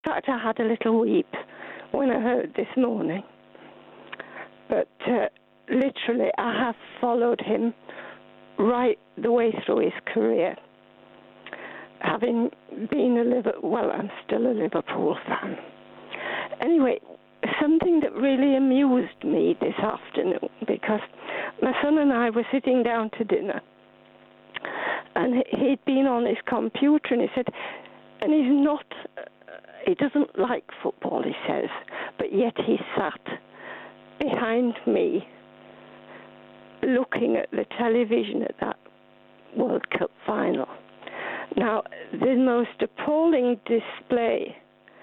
In fact, I had a little weep when I heard this morning. But literally, I have followed him right the way through his career. Having been I'm still a Liverpool fan. Anyway, something that really amused me this afternoon, because my son and I were sitting down to dinner, and he'd been on his computer, and he said, and he doesn't like football, he says, but yet he sat behind me looking at the television at that World Cup final. Now, the most appalling displays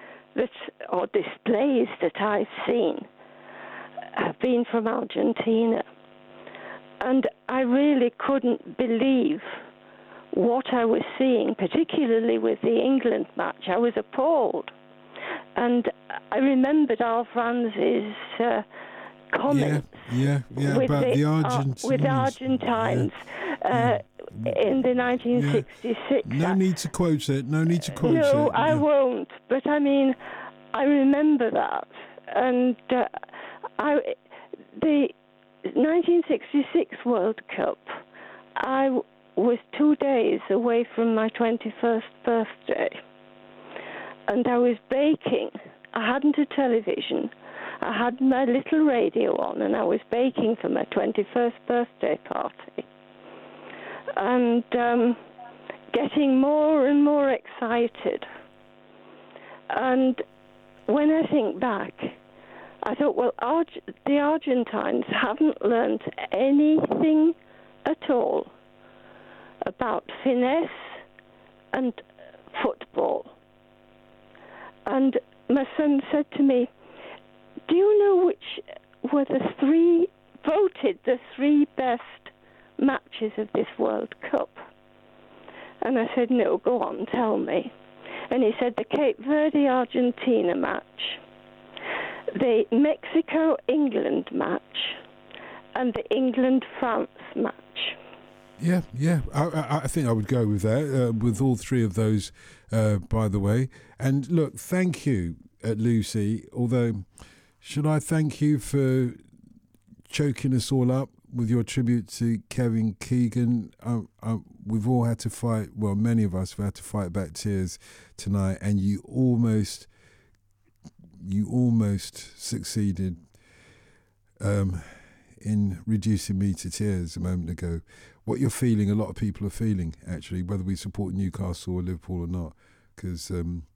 that I've seen have been from Argentina. And I really couldn't believe what I was seeing, particularly with the England match. I was appalled. And I remembered Al Franz's comments about the Argentines. With Argentines in the 1966. No need to quote it. No, I won't. But I mean, I remember that. And the 1966 World Cup, I was 2 days away from my 21st birthday. And I was baking. I hadn't a television. I had my little radio on, and I was baking for my 21st birthday party. And getting more and more excited. And when I think back, I thought, well, the Argentines haven't learnt anything at all about finesse and football. And my son said to me, do you know which were the three best matches of this World Cup? And I said, no, go on, tell me. And he said, the Cape Verde-Argentina match, the Mexico-England match, and the England-France match. Yeah. I think I would go with that, with all three of those, by the way. And look, thank you, Lucy. Although, should I thank you for choking us all up with your tribute to Kevin Keegan? We've all had to fight, well, many of us have had to fight back tears tonight, and you almost succeeded in reducing me to tears a moment ago. What you're feeling, a lot of people are feeling, actually, whether we support Newcastle or Liverpool or not, because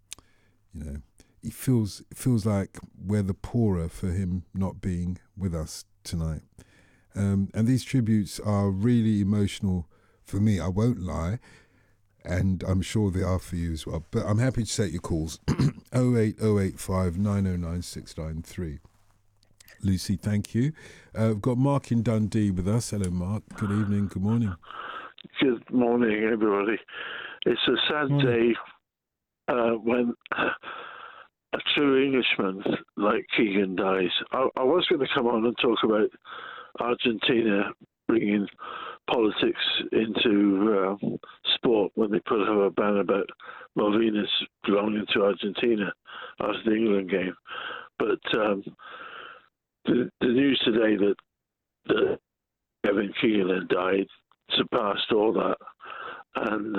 it feels like we're the poorer for him not being with us tonight. And these tributes are really emotional for me, I won't lie, and I'm sure they are for you as well. But I'm happy to take your calls. 08085 909 693. Lucy, thank you. We've got Mark in Dundee with us. Hello, Mark. Good evening. Good morning. Good morning, everybody. It's a sad day when a true Englishman like Keegan dies. I was going to come on and talk about Argentina bringing politics into sport when they put up a ban about Malvinas belonging to Argentina after the England game. But the news today that Kevin Keegan had died surpassed all that. And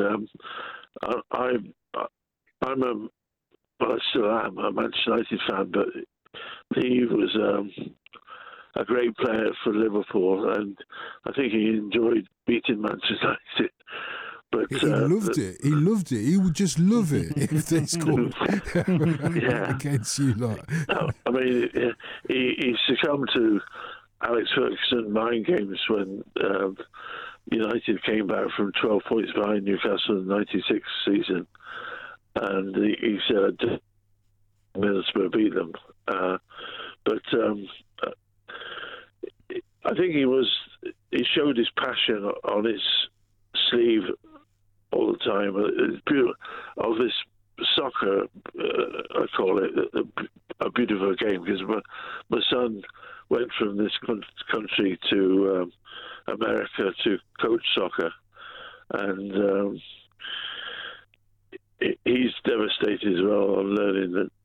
I still am a Manchester United fan, but he was a great player for Liverpool, and I think he enjoyed beating Manchester United. But he loved it. He loved it. He would just love it if they scored against you lot. No, I mean, he succumbed to Alex Ferguson mind games when United came back from 12 points behind Newcastle in the 96 season. And he said, Middlesbrough beat them. But I think he showed his passion on his sleeve all the time. It's beautiful. Of this soccer, I call it a beautiful game, because my son went from this country to America to coach soccer, and he's devastated as well on learning that